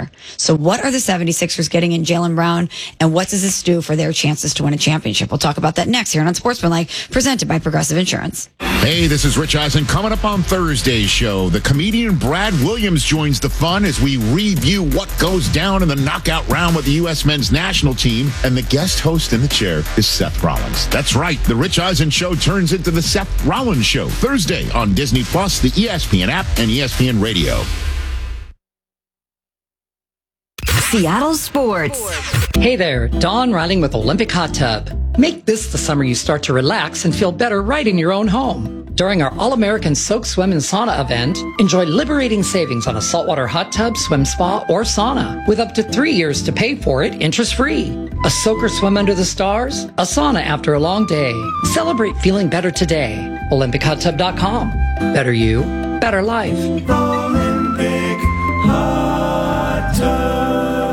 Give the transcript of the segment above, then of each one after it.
year. So what are the 76ers getting in Jaylen Brown, and what does this do for their chances to win a championship? We'll talk about that next here on Sportsmanlike, presented by Progressive Insurance. Hey, this is Rich Eisen. Coming up on Thursday's show, the comedian Brad Williams joins the fun as we review what goes down in the knockout round with the U.S. men's national team. And the guest host in the chair is Seth Rollins. That's right. The Rich Eisen Show turns into the Seth Rollins Show Thursday on Disney Plus, the ESPN app, and ESPN Radio. Seattle Sports. Hey there, Dawn Riding with Olympic Hot Tub. Make this the summer you start to relax and feel better right in your own home. During our All-American Soak, Swim, and Sauna event, enjoy liberating savings on a saltwater hot tub, swim spa, or sauna with up to 3 years to pay for it interest-free. A soak or swim under the stars? A sauna after a long day. Celebrate feeling better today. OlympicHotTub.com. Better you, better life. Olympic Hot Tub.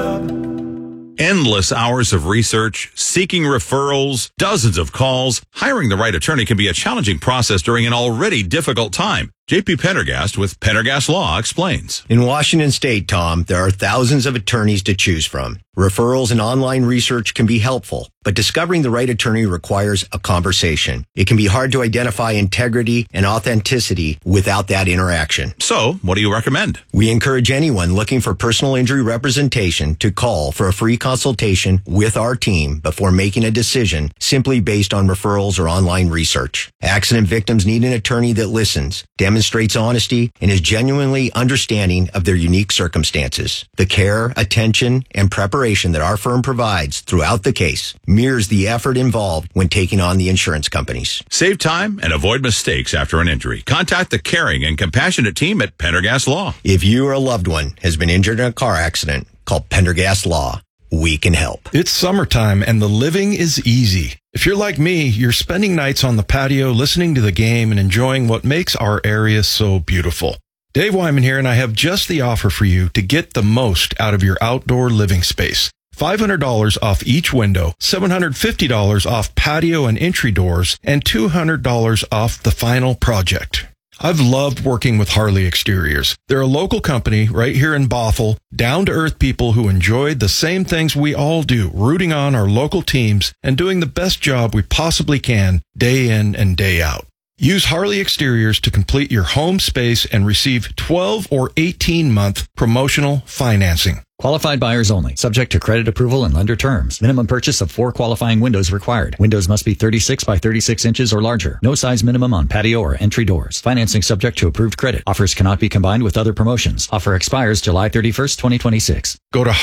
Endless hours of research, seeking referrals, dozens of calls. Hiring the right attorney can be a challenging process during an already difficult time. JP Pendergast with Pendergast Law explains. In Washington State, Tom, there are thousands of attorneys to choose from. Referrals and online research can be helpful, but discovering the right attorney requires a conversation. It can be hard to identify integrity and authenticity without that interaction. So, what do you recommend? We encourage anyone looking for personal injury representation to call for a free consultation with our team before making a decision simply based on referrals or online research. Accident victims need an attorney that listens, demonstrates honesty, and is genuinely understanding of their unique circumstances. The care, attention, and preparation that our firm provides throughout the case mirrors the effort involved when taking on the insurance companies. Save time and avoid mistakes after an injury. Contact the caring and compassionate team at Pendergast Law. If you or a loved one has been injured in a car accident, call Pendergast Law. We can help. It's summertime and the living is easy. If you're like me, you're spending nights on the patio listening to the game and enjoying what makes our area so beautiful. Dave Wyman here, and I have just the offer for you to get the most out of your outdoor living space. $500 off each window, $750 off patio and entry doors, and $200 off the final project. I've loved working with Harley Exteriors. They're a local company right here in Bothell, down-to-earth people who enjoy the same things we all do, rooting on our local teams and doing the best job we possibly can day in and day out. Use Harley Exteriors to complete your home space and receive 12 or 18-month promotional financing. Qualified buyers only. Subject to credit approval and lender terms. Minimum purchase of 4 qualifying windows required. Windows must be 36 by 36 inches or larger. No size minimum on patio or entry doors. Financing subject to approved credit. Offers cannot be combined with other promotions. Offer expires July 31st, 2026. Go to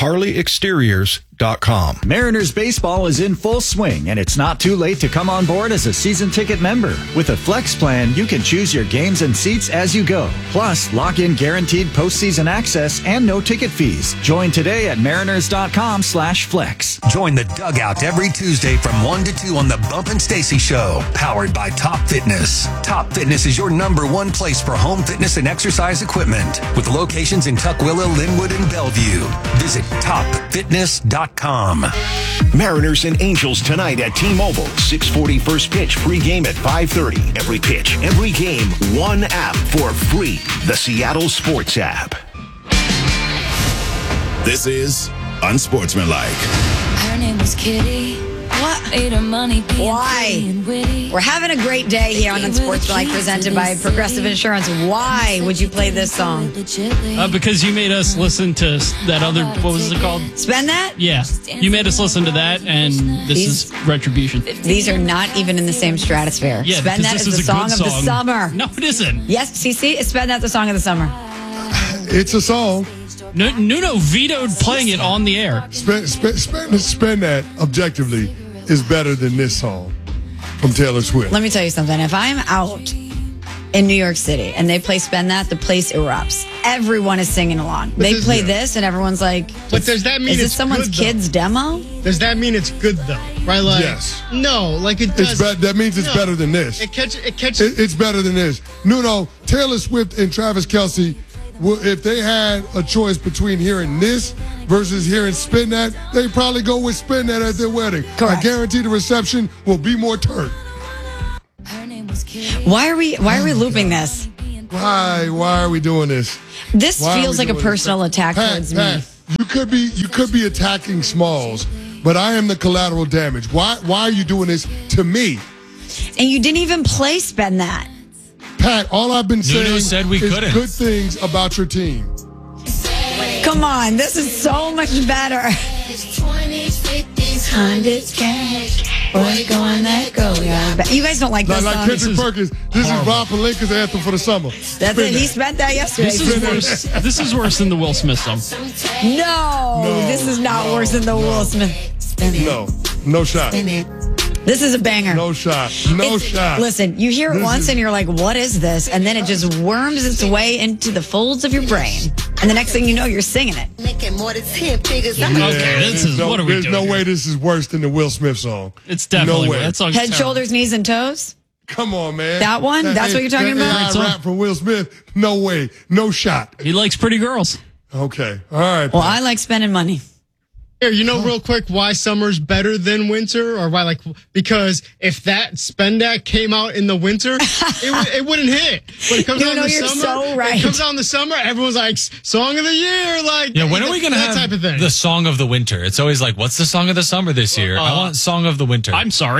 HarleyExteriors.com. Mariners baseball is in full swing, and it's not too late to come on board as a season ticket member. With a Flex plan, you can choose your games and seats as you go. Plus, lock in guaranteed postseason access and no ticket fees. Join today at mariners.com/flex. Join the dugout every Tuesday from 1 to 2 on the Bump and Stacy Show, powered by Top Fitness. Top Fitness is your #1 place for home fitness and exercise equipment, with locations in Tukwila, Linwood, and Bellevue. Visit topfitness.com. Mariners and Angels tonight at T-Mobile. 6:40 first pitch, pregame at 5:30. Every pitch, every game, one app for free. The Seattle Sports app. This is Unsportsmanlike. Her name was Kitty. What? Made her money. Why? We're having a great day here on Unsportsmanlike, presented by Progressive Insurance. Why would you play this song? Because you made us listen to that other, what was it called? Spend That? Yeah. You made us listen to that, and this is retribution. These are not even in the same stratosphere. Yeah, Spend That is the song of the summer. No, it isn't. Yes, CC, is Spend That the song of the summer? It's a song. Nuno vetoed playing it on the air. Spend That objectively is better than this song from Taylor Swift. Let me tell you something. If I'm out in New York City and they play Spend That, the place erupts. Everyone is singing along. They play this and everyone's like, but does that mean is it's it someone's good, kid's demo? Does that mean it's good though? Right? Like, yes. No, like it does. That means it's better than this. It catches. It's better than this. No, Taylor Swift and Travis Kelce, if they had a choice between hearing this versus hearing Spend That, they'd probably go with Spend That at their wedding. Correct. I guarantee the reception will be more turnt. Why are we looping this? Why are we doing this? This feels like a personal attack towards me. you could be attacking Smalls, but I am the collateral damage. Why are you doing this to me? And you didn't even play Spend That. Pat, all I've been saying said we is couldn't. good things about your team. Come on, this is so much better. 20s, 50s, 100s, cash. Boy, go on that go, y'all. You guys don't like this Like song? Kendrick Perkins, this is Rob Palinka's anthem for the summer. That's it. He spent that yesterday. This is worse than the Will Smith song. No, this is not worse than the Will Smith. No shot. This is a banger. No shot. No shot. Listen, you hear it once and you're like, what is this? And then it just worms its way into the folds of your brain. And the next thing you know, you're singing it. Making more than 10 figures. There's no way this is worse than the Will Smith song. It's definitely no way. that song's Head, terrible. shoulders, knees, and toes. Come on, man. That one? That's what you're talking about? That rap from Will Smith? No way. No shot. He likes pretty girls. Okay. All right. Well, I like spending money. Here, you know, real quick, why summer's better than winter, or why, because if that Spend That came out in the winter, it wouldn't hit. But it comes out in the you're summer. so right. It comes out in the summer. Everyone's like, song of the year, like. Yeah, when are we going to have that type of thing? the song of the winter? It's always like, what's the song of the summer this year? I want song of the winter. I'm sorry.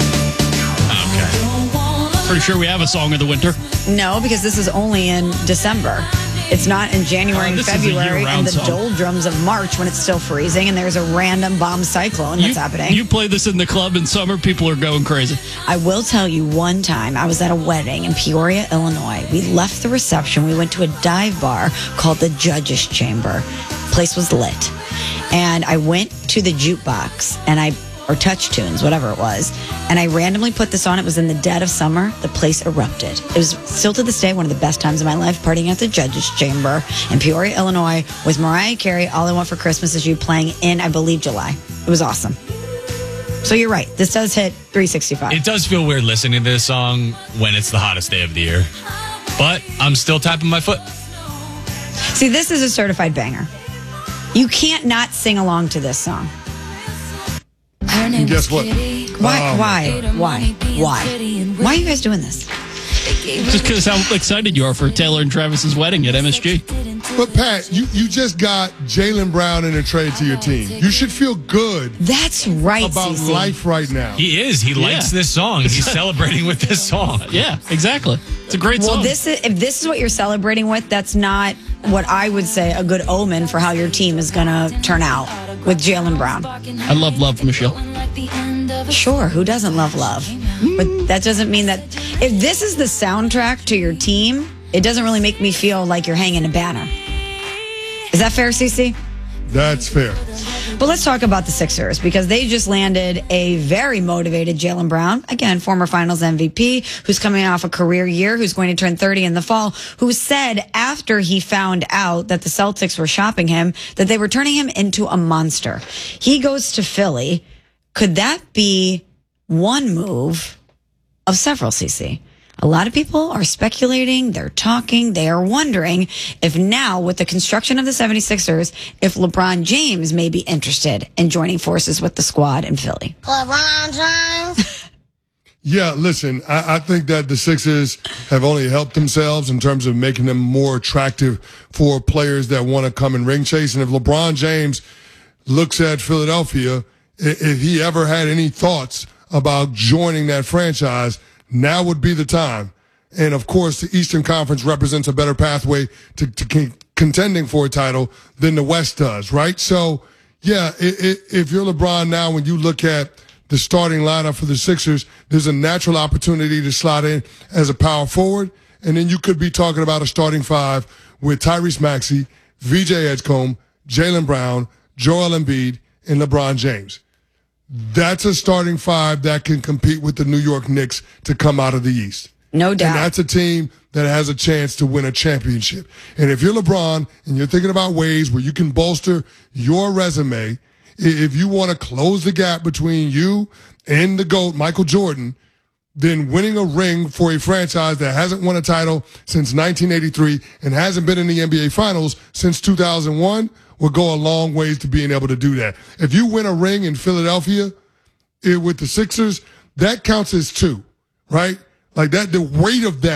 Okay. Pretty sure we have a song of the winter. No, because this is only in December. It's not in January and this is a February and year-round the song. doldrums of March when it's still freezing and there's a random bomb cyclone that's happening. You play this in the club in summer, people are going crazy. I will tell you, one time I was at a wedding in Peoria, Illinois. We left the reception. We went to a dive bar called the Judge's Chamber. Place was lit. And I went to the jukebox or Touch Tunes, whatever it was. And I randomly put this on. It was in the dead of summer. The place erupted. It was still to this day one of the best times of my life, partying at the Judge's Chamber in Peoria, Illinois, with Mariah Carey, All I Want for Christmas Is You, playing in, I believe, July. It was awesome. So you're right. This does hit 365. It does feel weird listening to this song when it's the hottest day of the year. But I'm still tapping my foot. See, this is a certified banger. You can't not sing along to this song. And guess what? Why? Why are you guys doing this? Just because how excited you are for Taylor and Travis's wedding at MSG. But Pat, you just got Jaylen Brown in a trade to your team. You should feel good. That's right, about CeCe. life right now. He is. He likes this song. He's celebrating with this song. Yeah, exactly. It's a great song. Well, if this is what you're celebrating with, that's not what I would say a good omen for how your team is going to turn out with Jaylen Brown. I love Michelle. Sure, who doesn't love love? But that doesn't mean that if this is the soundtrack to your team, it doesn't really make me feel like you're hanging a banner. Is that fair, CeCe? That's fair. But let's talk about the Sixers because they just landed a very motivated Jaylen Brown, again, former finals MVP, who's coming off a career year, who's going to turn 30 in the fall, who said after he found out that the Celtics were shopping him, that they were turning him into a monster. He goes to Philly. Could that be one move of several, CeCe? A lot of people are speculating, they're talking, they are wondering if now with the construction of the 76ers, if LeBron James may be interested in joining forces with the squad in Philly. LeBron James. Yeah, listen, I think that the Sixers have only helped themselves in terms of making them more attractive for players that want to come and ring chase. And if LeBron James looks at Philadelphia, if he ever had any thoughts about joining that franchise, now would be the time. And of course, the Eastern Conference represents a better pathway to contending for a title than the West does, right? So, yeah, if you're LeBron now, when you look at the starting lineup for the Sixers, there's a natural opportunity to slot in as a power forward. And then you could be talking about a starting five with Tyrese Maxey, VJ Edgecombe, Jaylen Brown, Joel Embiid, and LeBron James. That's a starting five that can compete with the New York Knicks to come out of the East. No doubt. And that's a team that has a chance to win a championship. And if you're LeBron and you're thinking about ways where you can bolster your resume, if you want to close the gap between you and the GOAT, Michael Jordan, then winning a ring for a franchise that hasn't won a title since 1983 and hasn't been in the NBA Finals since 2001 will go a long ways to being able to do that. If you win a ring in Philadelphia with the Sixers, that counts as two, right? Like that, the weight of that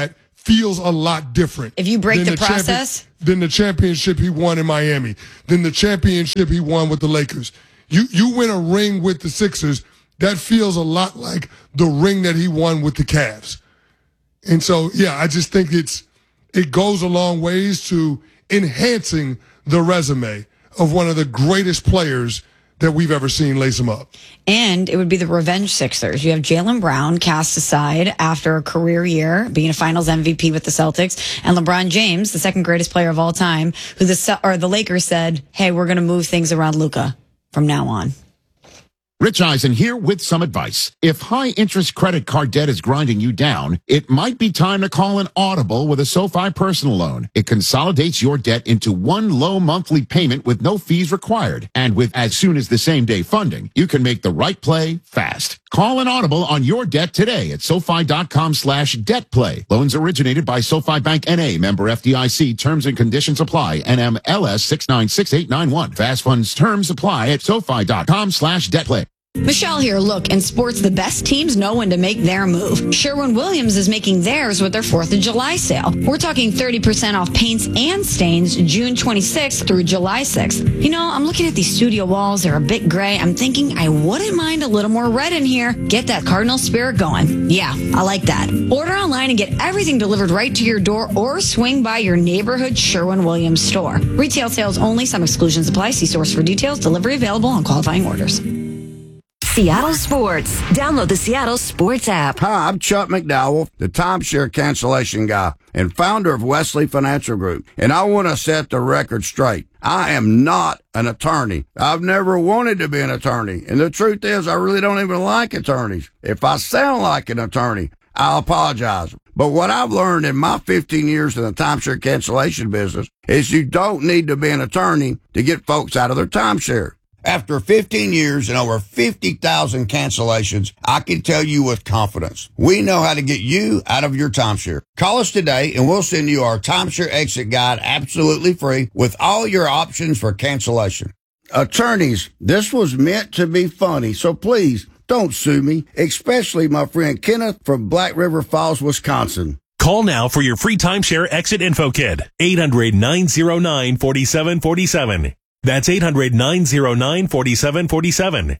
feels a lot different. If you break the process? Than the championship he won in Miami, than the championship he won with the Lakers. You win a ring with the Sixers, that feels a lot like the ring that he won with the Cavs. And so, yeah, I just think it goes a long ways to enhancing the resume of one of the greatest players that we've ever seen lace them up. And it would be the revenge Sixers. You have Jaylen Brown cast aside after a career year, being a finals MVP with the Celtics, and LeBron James, the second greatest player of all time, who the Lakers said, hey, we're going to move things around Luka from now on. Rich Eisen here with some advice. If high-interest credit card debt is grinding you down, it might be time to call an Audible with a SoFi personal loan. It consolidates your debt into one low monthly payment with no fees required. And with as soon as the same-day funding, you can make the right play fast. Call an Audible on your debt today at SoFi.com/debtplay. Loans originated by SoFi Bank N.A., member FDIC. Terms and conditions apply. NMLS 696891. Fast funds terms apply at SoFi.com/debtplay. Michelle here. Look, in sports, the best teams know when to make their move. Sherwin-Williams is making theirs with their 4th of July sale. We're talking 30% off paints and stains June 26th through July 6th. You know, I'm looking at these studio walls. They're a bit gray. I'm thinking I wouldn't mind a little more red in here. Get that Cardinal spirit going. Yeah, I like that. Order online and get everything delivered right to your door or swing by your neighborhood Sherwin-Williams store. Retail sales only. Some exclusions apply. See source for details. Delivery available on qualifying orders. Seattle Sports. Download the Seattle Sports app. Hi, I'm Chuck McDowell, the timeshare cancellation guy and founder of Wesley Financial Group. And I want to set the record straight. I am not an attorney. I've never wanted to be an attorney. And the truth is, I really don't even like attorneys. If I sound like an attorney, I'll apologize. But what I've learned in my 15 years in the timeshare cancellation business is you don't need to be an attorney to get folks out of their timeshare. After 15 years and over 50,000 cancellations, I can tell you with confidence, we know how to get you out of your timeshare. Call us today and we'll send you our timeshare exit guide absolutely free with all your options for cancellation. Attorneys, this was meant to be funny, so please don't sue me, especially my friend Kenneth from Black River Falls, Wisconsin. Call now for your free timeshare exit info kit. 800-909-4747. That's 800-909-4747.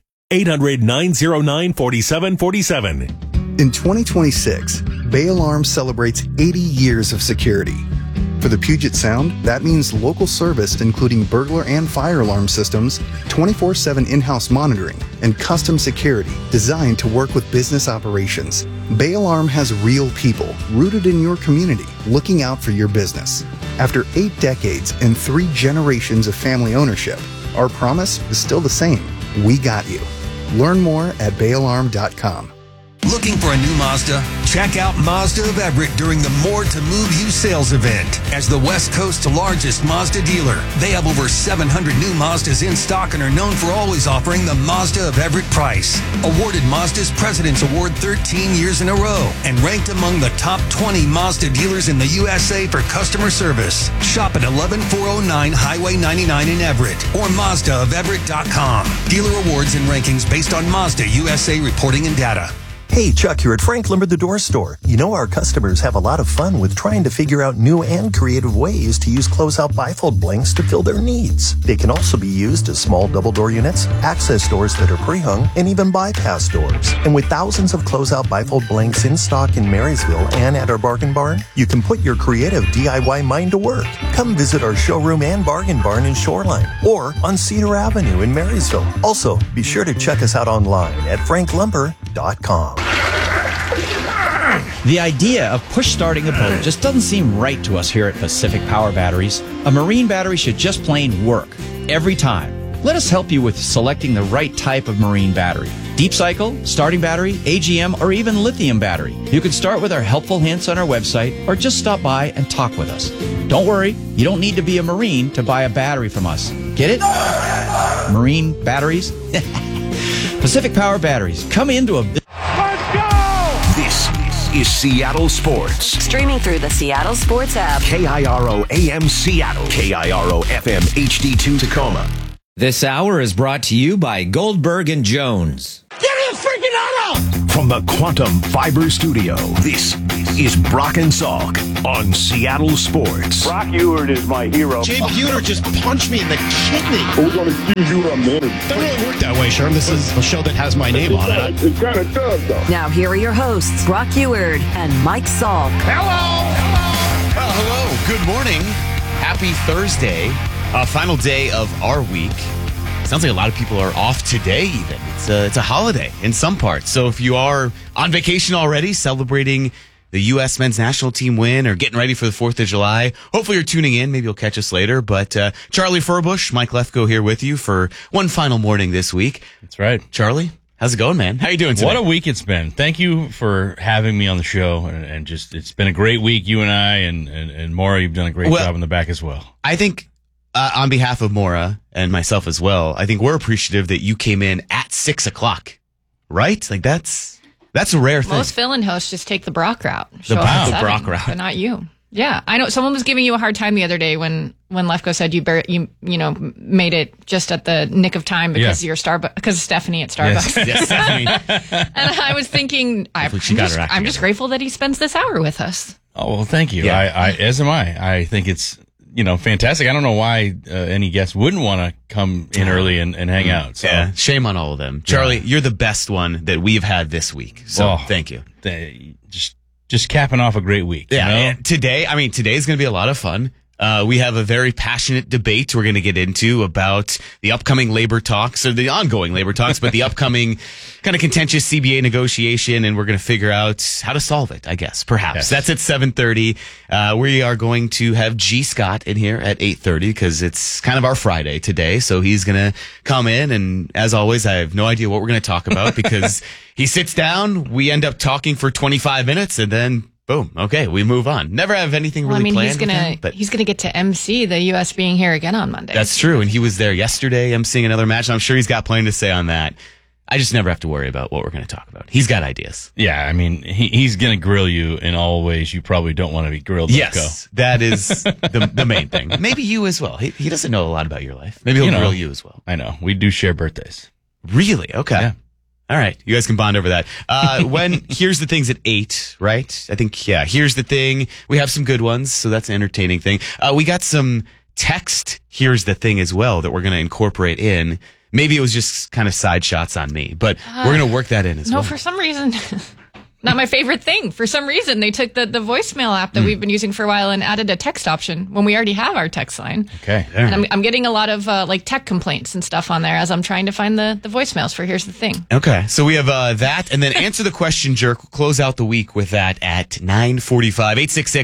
800-909-4747. In 2026, Bay Alarm celebrates 80 years of security. For the Puget Sound, that means local service including burglar and fire alarm systems, 24/7 in-house monitoring, and custom security designed to work with business operations. Bay Alarm has real people rooted in your community looking out for your business. After 8 decades and 3 generations of family ownership, our promise is still the same. We got you. Learn more at bayalarm.com. Looking for a new Mazda? Check out Mazda of Everett during the More to Move You sales event. As the West Coast's largest Mazda dealer, they have over 700 new Mazdas in stock and are known for always offering the Mazda of Everett price. Awarded Mazda's President's Award 13 years in a row and ranked among the top 20 Mazda dealers in the USA for customer service. Shop at 11409 Highway 99 in Everett or MazdaofEverett.com. Dealer awards and rankings based on Mazda USA reporting and data. Hey, Chuck here at Frank Lumber the Door Store. You know our customers have a lot of fun with trying to figure out new and creative ways to use closeout bifold blanks to fill their needs. They can also be used as small double door units, access doors that are pre-hung, and even bypass doors. And with thousands of closeout bifold blanks in stock in Marysville and at our bargain barn, you can put your creative DIY mind to work. Come visit our showroom and bargain barn in Shoreline or on Cedar Avenue in Marysville. Also, be sure to check us out online at franklumber.com. The idea of push-starting a boat just doesn't seem right to us here at Pacific Power Batteries. A marine battery should just plain work, every time. Let us help you with selecting the right type of marine battery. Deep cycle, starting battery, AGM, or even lithium battery. You can start with our helpful hints on our website or just stop by and talk with us. Don't worry, you don't need to be a Marine to buy a battery from us. Get it? Marine batteries? Pacific Power Batteries. Come into a... This is Seattle Sports. Streaming through the Seattle Sports app. KIRO AM Seattle. KIRO FM HD2 Tacoma. This hour is brought to you by Goldberg & Jones. Give me a freaking auto! From the Quantum Fiber Studio, this is Brock and Salk on Seattle Sports. Brock Ewert is my hero. Jay Buhner just punched me in the kidney. We're going to accuse you of a minute. Doesn't really work that way, Sherm. This is a show that has my name on it. It kind of does, though. Now, here are your hosts, Brock Ewert and Mike Salk. Well, hello. Good morning. Happy Thursday. Final day of our week. Sounds like a lot of people are off today even. It's a holiday in some parts. So if you are on vacation already, celebrating the U.S. men's national team win or getting ready for the 4th of July, hopefully you're tuning in. Maybe you'll catch us later. But Charlie Furbush, Mike Lefko here with you for one final morning this week. That's right. Charlie, how's it going, man? How you doing today? What a week it's been. Thank you for having me on the show. And just, it's been a great week. You and I and Maura, you've done a great job in the back as well. I think on behalf of Maura and myself as well, I think we're appreciative that you came in at 6 o'clock, right? Like that's a rare thing. Most fill-in hosts just take the Brock route. The Brock route. But not you. Yeah. I know someone was giving you a hard time the other day when Lefko said you made it just at the nick of time because of your because of Stephanie at Starbucks. Yes, Stephanie. And I was thinking, I'm just grateful that he spends this hour with us. Oh, well, thank you. Yeah. As am I. I think it's, fantastic. I don't know why any guest wouldn't want to come in early and hang out. So. Yeah, shame on all of them. Charlie, you're the best one that we've had this week. So thank you. Just capping off a great week. Yeah. You know? And today's going to be a lot of fun. We have a very passionate debate we're going to get into about the upcoming labor talks, or the ongoing labor talks, but the upcoming kind of contentious CBA negotiation, and we're going to figure out how to solve it, I guess, perhaps. Yes. That's at 7:30. We are going to have G. Scott in here at 8:30 because it's kind of our Friday today, so he's going to come in, and as always, I have no idea what we're going to talk about because he sits down, we end up talking for 25 minutes, and then boom. Okay, we move on. Never have anything really planned. He's gonna get to MC the U.S. being here again on Monday. That's true, and he was there yesterday emceeing another match. And I'm sure he's got plenty to say on that. I just never have to worry about what we're going to talk about. He's got ideas. Yeah, I mean, he's going to grill you in all ways you probably don't want to be grilled. Yes, that is the main thing. Maybe you as well. He doesn't know a lot about your life. Maybe he'll grill you as well. I know. We do share birthdays. Really? Okay. Yeah. All right. You guys can bond over that. Here's the things at 8, right? I think, here's the thing. We have some good ones, so that's an entertaining thing. We got some text, here's the thing as well, that we're going to incorporate in. Maybe it was just kind of side shots on me, but we're going to work that in as well. No, for some reason, not my favorite thing. For some reason, they took the voicemail app that we've been using for a while and added a text option when we already have our text line. Okay. And I'm getting a lot of tech complaints and stuff on there as I'm trying to find the voicemails for Here's the Thing. Okay. So we have that, and then Answer the Question, Jerk. We'll close out the week with that at 9:45.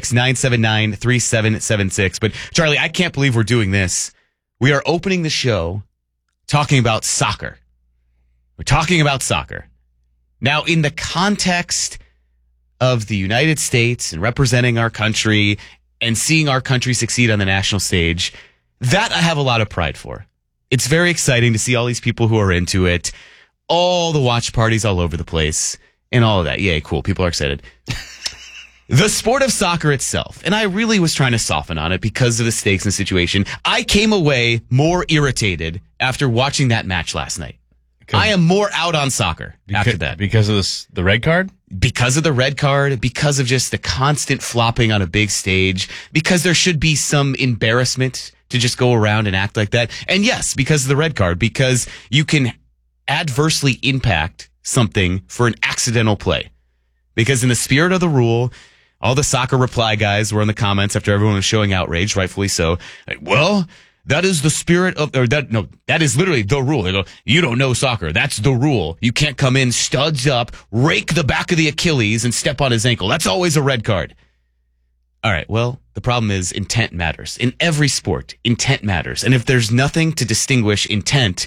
866-979-3776. But Charlie, I can't believe we're doing this. We are opening the show talking about soccer. We're talking about soccer. Now, in the context of the United States and representing our country and seeing our country succeed on the national stage, that I have a lot of pride for. It's very exciting to see all these people who are into it, all the watch parties all over the place, and all of that. Yay, cool. People are excited. The sport of soccer itself, and I really was trying to soften on it because of the stakes and the situation. I came away more irritated after watching that match last night. I am more out on soccer after that. Because of the red card? Because of the red card, because of just the constant flopping on a big stage, because there should be some embarrassment to just go around and act like that. And yes, because of the red card, because you can adversely impact something for an accidental play. Because in the spirit of the rule, all the soccer reply guys were in the comments after everyone was showing outrage, rightfully so. Like, well, that is the spirit of, that is literally the rule. They go, you don't know soccer. That's the rule. You can't come in studs up, rake the back of the Achilles and step on his ankle. That's always a red card. All right. Well, the problem is intent matters. In every sport, intent matters. And if there's nothing to distinguish intent,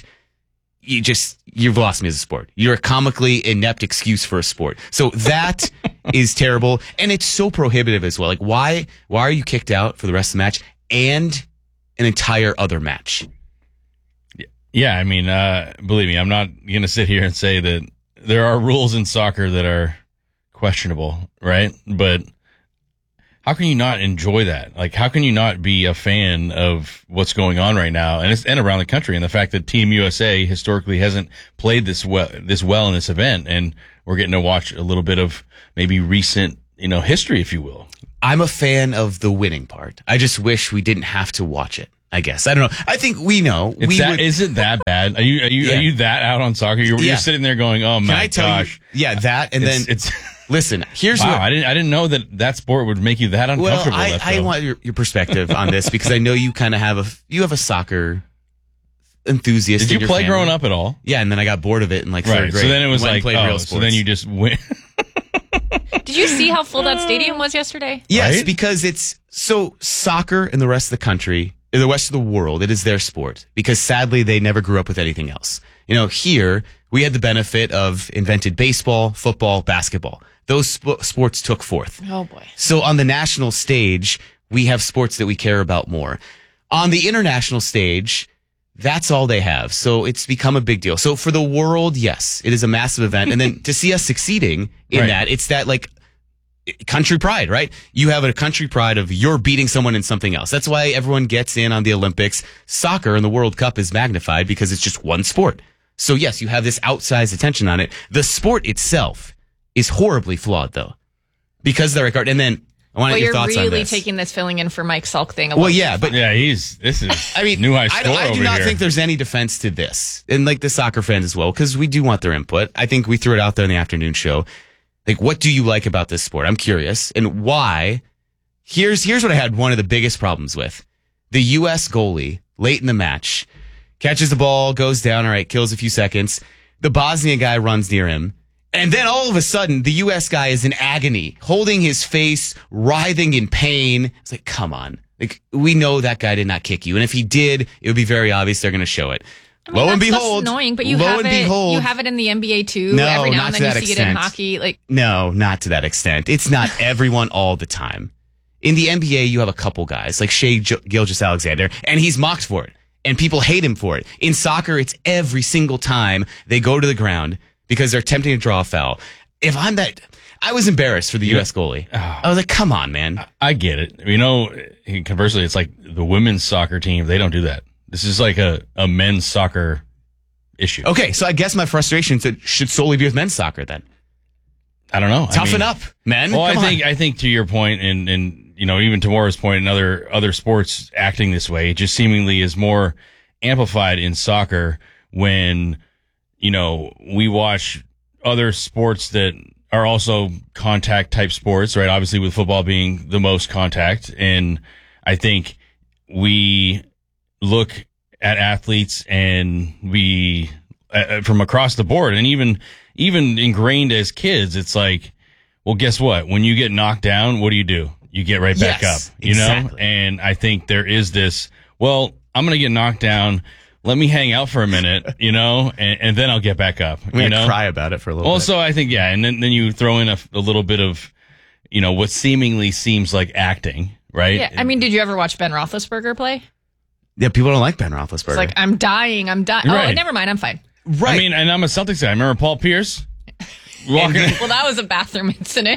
you've lost me as a sport. You're a comically inept excuse for a sport. So that is terrible. And it's so prohibitive as well. Like, why are you kicked out for the rest of the match and an entire other match? Yeah, I mean, believe me, I'm not going to sit here and say that there are rules in soccer that are questionable, right? But how can you not enjoy that? Like, how can you not be a fan of what's going on right now and around the country? And the fact that Team USA historically hasn't played this well in this event, and we're getting to watch a little bit of maybe recent, history, if you will. I'm a fan of the winning part. I just wish we didn't have to watch it. I guess. I don't know. I think we know. Is it that bad? Are you that out on soccer? You're sitting there going, "Oh my gosh." That and then it's listen, here's wow, what I didn't know that sport would make you that uncomfortable. Well, I want your perspective on this because I know you kind of have a soccer enthusiast. Did you play growing up at all? Yeah, and then I got bored of it in like third grade. So then it was like, so then you just went. Did you see how full that stadium was yesterday? Yes, right? Because it's so soccer in the rest of the country, in the rest of the world, it is their sport because sadly they never grew up with anything else. Here we had the benefit of invented baseball, football, basketball. Those sports took forth. Oh boy. So on the national stage, we have sports that we care about more. On the international stage, that's all they have. So it's become a big deal. So for the world, yes, it is a massive event. And then to see us succeeding in that, it's that like country pride, right? You have a country pride of you're beating someone in something else. That's why everyone gets in on the Olympics. Soccer and the World Cup is magnified because it's just one sport. So yes, you have this outsized attention on it. The sport itself is horribly flawed though, because of the record. And then I want your thoughts on this. You're really taking this filling in for Mike Salk thing. Well, yeah, but this is new high score I do not here. think there's any defense to this, and like the soccer fans as well, because we do want their input. I think we threw it out there in the afternoon show. Like, what do you like about this sport? I'm curious, and why? Here's what I had one of the biggest problems with: the U.S. goalie late in the match catches the ball, goes down, all right, kills a few seconds. The Bosnian guy runs near him. And then all of a sudden, the U.S. guy is in agony, holding his face, writhing in pain. It's like, come on. Like, we know that guy did not kick you. And if he did, it would be very obvious they're going to show it. Lo and behold. Annoying, but you have it in the NBA too. No, every now not and to then that you see extent. it in hockey. No, not to that extent. It's not everyone all the time. In the NBA, you have a couple guys, like Shai Gilgeous-Alexander, and he's mocked for it. And people hate him for it. In soccer, it's every single time they go to the ground because they're attempting to draw a foul. If I'm that, I was embarrassed for the U.S. goalie. I was like, come on, man. I get it. Conversely, it's like the women's soccer team. They don't do that. This is like a men's soccer issue. Okay, so I guess my frustration should solely be with men's soccer then. I don't know. Toughen up, men. Well, I think to your point, and even to Maura's point, and other sports acting this way, it just seemingly is more amplified in soccer when we watch other sports that are also contact type sports, right? Obviously with football being the most contact. And I think we look at athletes and we, from across the board and even ingrained as kids, it's like, well, guess what? When you get knocked down, what do? You get right back up, exactly. And I think there is this, well, I'm going to get knocked down. Let me hang out for a minute, and then I'll get back up. I'm going to cry about it for a little bit. Also, I think, and then you throw in a little bit of, what seemingly seems like acting, right? Yeah, I mean, did you ever watch Ben Roethlisberger play? Yeah, people don't like Ben Roethlisberger. It's like, I'm dying. Right. Oh, never mind, I'm fine. Right. I mean, and I'm a Celtics guy. I remember Paul Pierce walking. Well, that was a bathroom incident.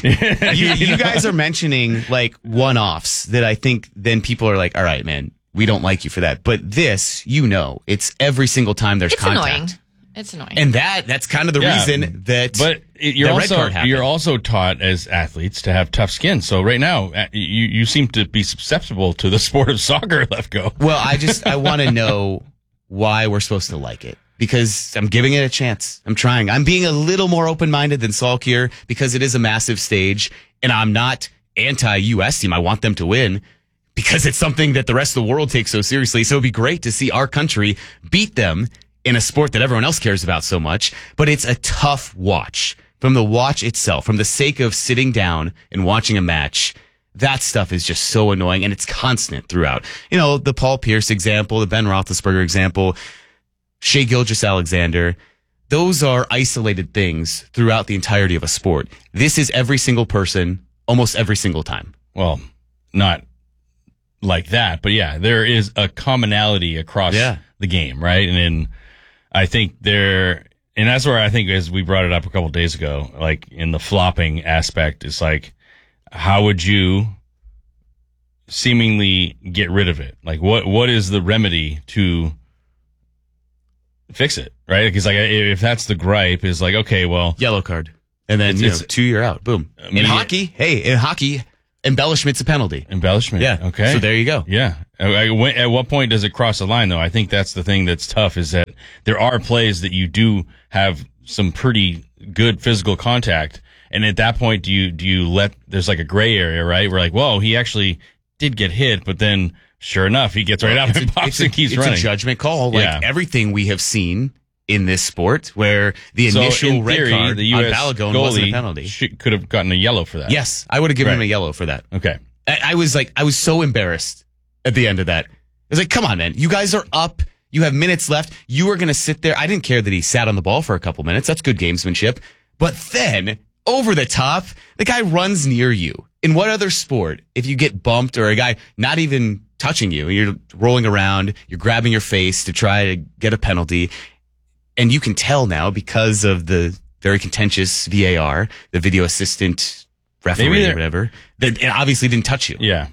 You guys are mentioning like one-offs that I think then people are like, all right, man, we don't like you for that. But this, it's every single time there's contact. It's annoying. And that's kind of the reason that but you're also taught as athletes to have tough skin. So right now, you seem to be susceptible to the sport of soccer, Lefko. Well, I want to know why we're supposed to like it. Because I'm giving it a chance. I'm trying. I'm being a little more open-minded than Salk here because it is a massive stage. And I'm not anti-U.S. team. I want them to win because it's something that the rest of the world takes so seriously. So it'd be great to see our country beat them in a sport that everyone else cares about so much. But it's a tough watch. From the watch itself, from the sake of sitting down and watching a match, that stuff is just so annoying and it's constant throughout. The Paul Pierce example, the Ben Roethlisberger example, Shai Gilgeous-Alexander, those are isolated things throughout the entirety of a sport. This is every single person, almost every single time. Well, not like that, but yeah, there is a commonality across the game, right? And I think and that's where I think, as we brought it up a couple of days ago, like in the flopping aspect, it's like, how would you seemingly get rid of it? Like, what is the remedy to fix it, right? Because like if that's the gripe, is like, okay, well, yellow card, and then 2 year out, boom. In hockey, embellishment's a penalty. Embellishment, yeah. Okay, so there you go. Yeah. At what point does it cross the line, though? I think that's the thing that's tough, is that there are plays that you do have some pretty good physical contact, and at that point, do you let there's like a gray area, right? Where like, whoa, he actually did get hit, but then sure enough, he gets right up and pops and keeps running. It's a judgment call, like everything we have seen in this sport, where the initial red card the on US Balogun wasn't a penalty. Could have gotten a yellow for that. Yes, I would have given him a yellow for that. Okay. I was so embarrassed at the end of that. I was like, come on, man. You guys are up. You have minutes left. You are going to sit there. I didn't care that he sat on the ball for a couple minutes. That's good gamesmanship. But then, over the top, the guy runs near you. In what other sport, if you get bumped or a guy not even touching you, you're rolling around, you're grabbing your face to try to get a penalty, and you can tell now because of the very contentious VAR, the video assistant referee or whatever, that it obviously didn't touch you. Yeah.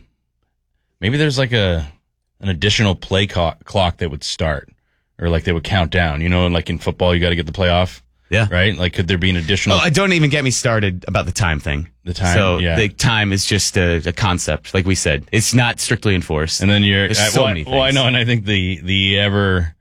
Maybe there's like an additional play clock that would start, or like they would count down, and like in football, you got to get the play off. Yeah. Right? Like, could there be an additional... Oh, don't even get me started about the time thing. The time, So yeah. the time is just a concept, like we said. It's not strictly enforced. And then There's so many things. Well, I know, and I think the ever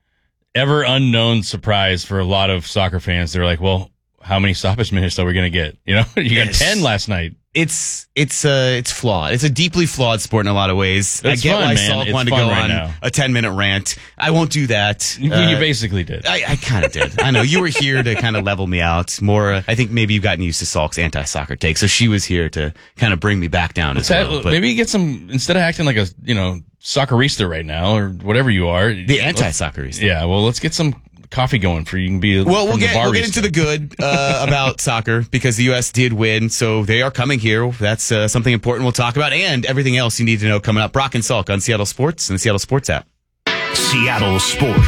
unknown surprise for a lot of soccer fans, they're like, well, how many stoppage minutes are we going to get? You got 10 last night. It's flawed. It's a deeply flawed sport in a lot of ways. It's I get fun, why man. Salk It's wanted to fun go right on now. a 10-minute rant. I won't do that. You basically did. I kind of did. I know. You were here to kind of level me out more. I think maybe you've gotten used to Salk's anti-soccer take, so she was here to kind of bring me back down as well. But Maybe you get some, instead of acting like a, soccerista right now, or whatever you are. The anti-soccerista. Yeah, well, let's get some coffee going for you. You can be we'll get into the good about soccer, because the U.S. did win, so they are coming here. That's something important we'll talk about, and everything else you need to know coming up. Brock and Salk on Seattle Sports and the Seattle Sports app. Seattle Sports.